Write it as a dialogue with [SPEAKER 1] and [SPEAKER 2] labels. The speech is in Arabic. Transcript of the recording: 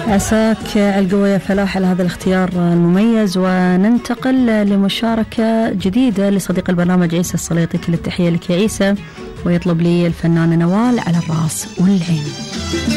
[SPEAKER 1] عساك القوة يا فلاح على هذا الاختيار المميز. وننتقل لمشاركة جديدة لصديق البرنامج عيسى السليطي. كل التحية لك يا عيسى. ويطلب لي الفنانة نوال على الراس والعين.